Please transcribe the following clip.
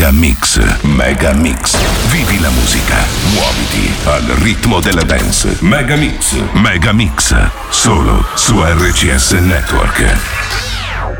Mega Mix. Mega Mix. Vivi la musica. Muoviti al ritmo della dance. Mega Mix. Mega Mix. Solo su RCS Network.